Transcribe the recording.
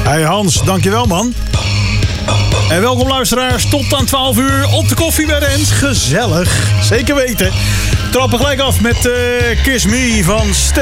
Hey Hans, dankjewel man. En welkom luisteraars, tot aan 12 uur op de koffie bij Rens. Gezellig, zeker weten. Trappen gelijk af met Kiss Me van Stel.